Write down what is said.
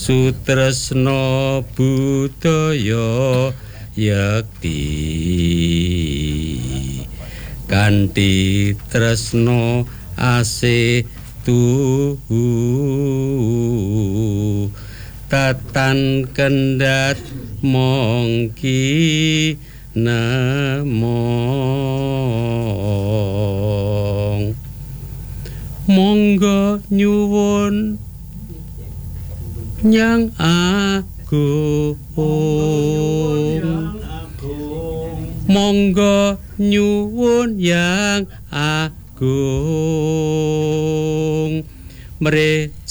sutresna budaya yakti kanthi tresna asih tuhu tatan kendhat mongki namong monggo nyuwun nyang agung monggo nyuwun yang agung mrejaya